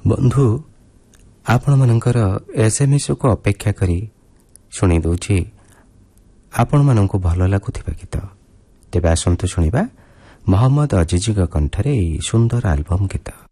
ବନ୍ଧୁ ଆପଣମାନଙ୍କର ଏସ୍ଏମ୍ଏସ୍କୁ ଅପେକ୍ଷା କରି ଶୁଣି ଦେଉଛି ଆପଣମାନଙ୍କୁ ଭଲ ଲାଗୁଥିବା ଗୀତ। ତେବେ ଆସନ୍ତୁ ଶୁଣିବା ମହମ୍ମଦ ଅଜିଜଙ୍କ କଣ୍ଠରେ ଏହି ସୁନ୍ଦର ଆଲବମ୍ ଗୀତ।